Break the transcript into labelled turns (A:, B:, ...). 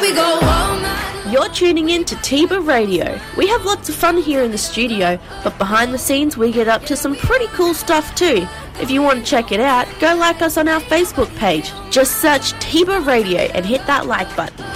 A: You're tuning in to Tiba Radio. We have lots of fun here in the studio, but behind the scenes we get up to some pretty cool stuff too. If you want to check it out, go like us on our Facebook page. Just search Tiba Radio and hit that like button.